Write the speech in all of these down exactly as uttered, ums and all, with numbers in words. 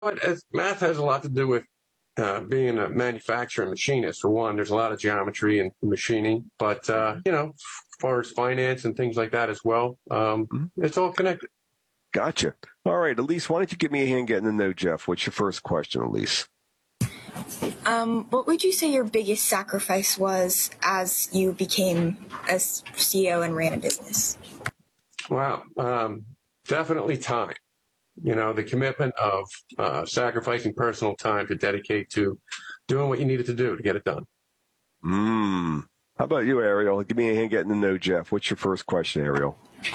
But as, math has a lot to do with uh, being a manufacturer and machinist. For one, there's a lot of geometry and machining, but uh, you know, as far as finance and things like that as well, um, Mm-hmm. it's all connected. Gotcha. All right, Elise, why don't you give me a hand getting to know Jeff? What's your first question, Elise? Um, what would you say your biggest sacrifice was as you became a C E O and ran a business? Wow, um, definitely time. You know, the commitment of uh, sacrificing personal time to dedicate to doing what you needed to do to get it done. Mm. How about you, Ariel? Give me a hand getting to know Jeff. What's your first question, Ariel?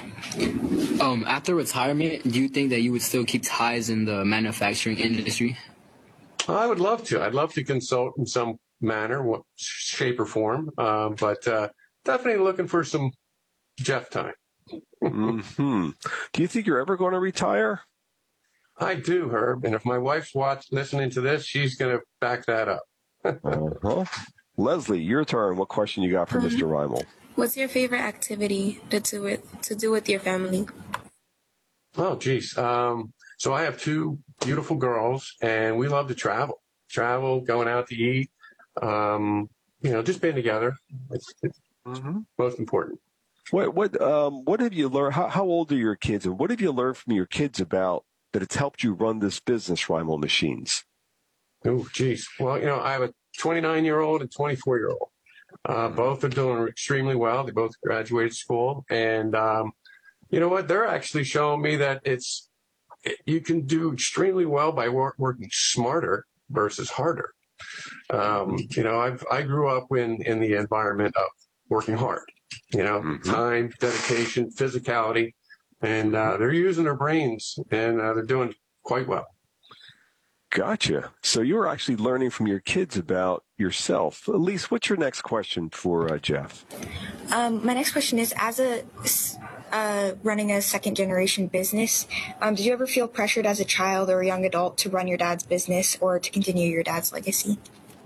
Um, after retirement, do you think that you would still keep ties in the manufacturing industry? I would love to. I'd love to consult in some manner, what shape or form, um, but uh, definitely looking for some Jeff time. Mm-hmm. Do you think you're ever going to retire? I do, Herb. And if my wife's watch listening to this, she's going to back that up. uh-huh. Leslie, your turn. What question you got for um, Mister Reimel? What's your favorite activity to do with to do with your family? Oh, geez. Um, so I have two beautiful girls, and we love to travel. Travel, going out to eat, um, you know, just being together. It's, it's mm-hmm. most important. What what um what have you learned? How, how old are your kids, and what have you learned from your kids about that it's helped you run this business, Reimel Machines? Oh, geez. Well, you know, I have a twenty-nine-year-old and twenty-four-year-old. Uh, both are doing extremely well. They both graduated school, and um, you know what? They're actually showing me that it's you can do extremely well by wor- working smarter versus harder. Um, you know, I've I grew up in in the environment of working hard. You know, mm-hmm. time, dedication, physicality, and uh, they're using their brains, and uh, they're doing quite well. Gotcha. So you're actually learning from your kids about yourself. Elise, what's your next question for uh, Jeff? Um, my next question is, as a uh, running a second-generation business, um, did you ever feel pressured as a child or a young adult to run your dad's business or to continue your dad's legacy?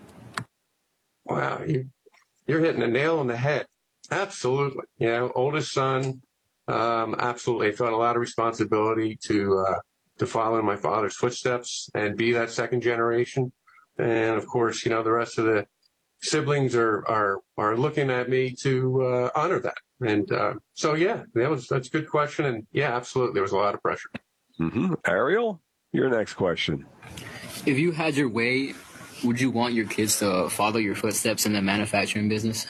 Wow, you, you're hitting the nail on the head. Absolutely. You know, oldest son, um, absolutely. I felt a lot of responsibility to uh, to follow in my father's footsteps and be that second generation. And of course, you know, the rest of the siblings are are are looking at me to uh, honor that. And uh, so, yeah, that was that's a good question. And yeah, absolutely, there was a lot of pressure. Mm-hmm. Ariel, your next question. If you had your way, would you want your kids to follow your footsteps in the manufacturing business?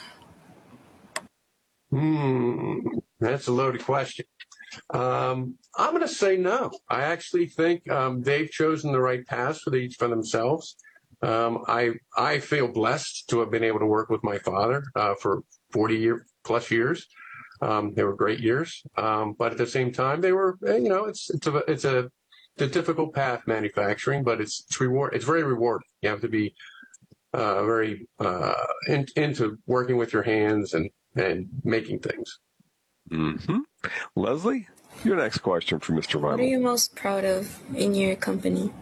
Hmm, that's a loaded question. Um, I'm going to say no. I actually think um, they've chosen the right path for each for themselves. Um, I I feel blessed to have been able to work with my father uh, for forty year plus years. Um, they were great years, um, but at the same time, they were you know it's it's a it's a, it's a difficult path manufacturing, but it's it's reward it's very rewarding. You have to be uh, very uh, in, into working with your hands and and making things. Mm-hmm. Leslie, your next question for Mister Reimel. What are you most proud of in your company?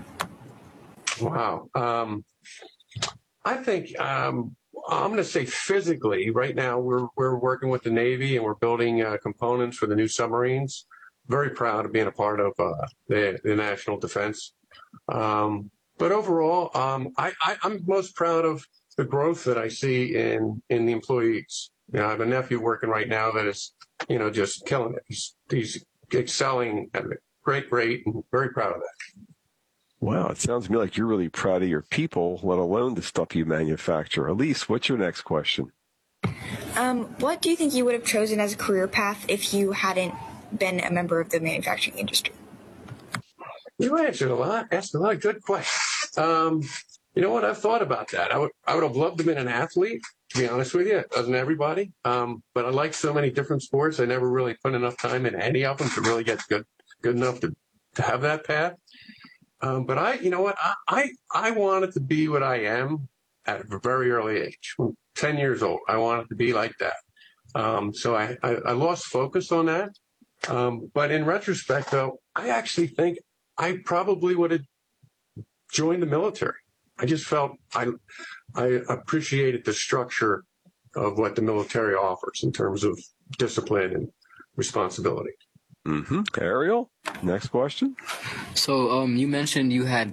Wow. Um, I think um, I'm going to say physically. Right now, we're we're working with the Navy and we're building uh, components for the new submarines. Very proud of being a part of uh, the, the national defense. Um, but overall, um, I, I, I'm most proud of the growth that I see in in the employees. You know, I have a nephew working right now that is, you know, just killing it. He's he's excelling at a great rate, and very proud of that. Wow, it sounds to me like you're really proud of your people, let alone the stuff you manufacture. Elise, what's your next question? Um, what do you think you would have chosen as a career path if you hadn't been a member of the manufacturing industry? You answered a lot, asked a lot of good questions. Um, you know what? I've thought about that. I would I would have loved to have been an athlete, to be honest with you. It doesn't everybody. Um, but I like so many different sports. I never really put enough time in any of them to really get good good enough to, to have that path. Um, but I, you know what? I, I, I wanted to be what I am at a very early age. When ten years old, I wanted to be like that. Um, so I, I, I lost focus on that. Um, but in retrospect, though, I actually think I probably would have joined the military. I just felt I, I appreciated the structure of what the military offers in terms of discipline and responsibility. Mm-hmm. Ariel, next question. So, um, you mentioned you had